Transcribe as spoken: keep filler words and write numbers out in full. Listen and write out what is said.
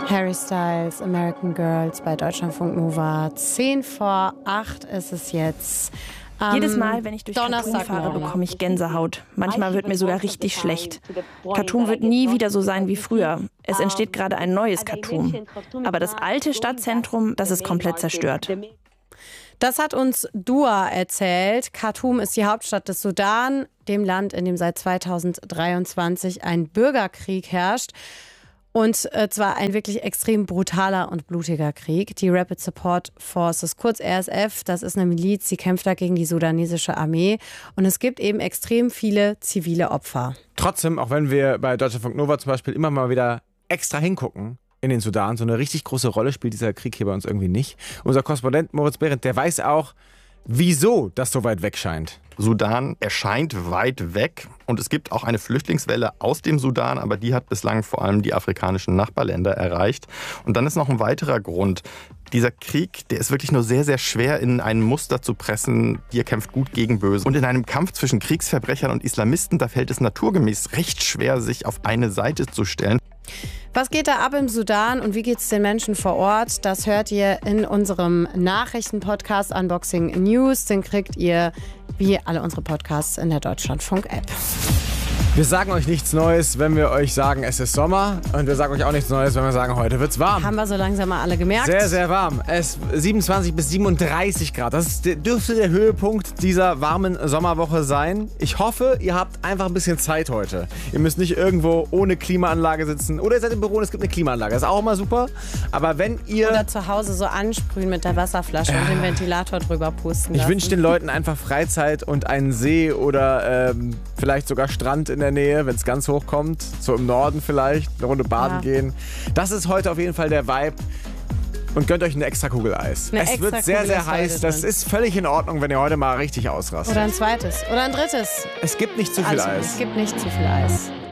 Harry Styles, American Girls bei Deutschlandfunk Nova. Zehn vor acht ist es jetzt. Um, Jedes Mal, wenn ich durch Khartoum fahre, bekomme ich Gänsehaut. Manchmal wird mir sogar richtig schlecht. Khartoum wird nie wieder so sein wie früher. Es entsteht gerade ein neues Khartoum. Aber das alte Stadtzentrum, das ist komplett zerstört. Das hat uns Dua erzählt. Khartoum ist die Hauptstadt des Sudan, dem Land, in dem seit zweitausenddreiundzwanzig ein Bürgerkrieg herrscht. Und äh, zwar ein wirklich extrem brutaler und blutiger Krieg. Die Rapid Support Forces, kurz R S F, das ist eine Miliz, die kämpft da gegen die sudanesische Armee. Und es gibt eben extrem viele zivile Opfer. Trotzdem, auch wenn wir bei Deutschlandfunk Nova zum Beispiel immer mal wieder extra hingucken in den Sudan, so eine richtig große Rolle spielt dieser Krieg hier bei uns irgendwie nicht. Unser Korrespondent Moritz Behrendt, der weiß auch, wieso das so weit weg scheint. Sudan erscheint weit weg und es gibt auch eine Flüchtlingswelle aus dem Sudan, aber die hat bislang vor allem die afrikanischen Nachbarländer erreicht. Und dann ist noch ein weiterer Grund. Dieser Krieg, der ist wirklich nur sehr, sehr schwer in ein Muster zu pressen. Hier kämpft Gut gegen Böse. Und in einem Kampf zwischen Kriegsverbrechern und Islamisten, da fällt es naturgemäß recht schwer, sich auf eine Seite zu stellen. Was geht da ab im Sudan und wie geht es den Menschen vor Ort? Das hört ihr in unserem Nachrichtenpodcast Unboxing News. Den kriegt ihr wie alle unsere Podcasts in der Deutschlandfunk-App. Wir sagen euch nichts Neues, wenn wir euch sagen, es ist Sommer. Und wir sagen euch auch nichts Neues, wenn wir sagen, heute wird's warm. Haben wir so langsam mal alle gemerkt. Sehr, sehr warm. Es siebenundzwanzig bis siebenunddreißig Grad. Das ist, dürfte der Höhepunkt dieser warmen Sommerwoche sein. Ich hoffe, ihr habt einfach ein bisschen Zeit heute. Ihr müsst nicht irgendwo ohne Klimaanlage sitzen. Oder ihr seid im Büro und es gibt eine Klimaanlage. Das ist auch immer super. Aber wenn ihr... Oder zu Hause so ansprühen mit der Wasserflasche und den Ventilator drüber pusten lassen. Ich wünsche den Leuten einfach Freizeit und einen See oder ähm, vielleicht sogar Strand in der Nähe, wenn es ganz hoch kommt. So im Norden vielleicht, eine Runde baden ja. gehen. Das ist heute auf jeden Fall der Vibe. Und gönnt euch eine extra Kugel Eis. Eine es wird sehr, sehr heiß. Das ist völlig in Ordnung, wenn ihr heute mal richtig ausrastet. Oder ein zweites. Oder ein drittes. Es gibt nicht zu viel also, Eis. Es gibt nicht zu viel Eis.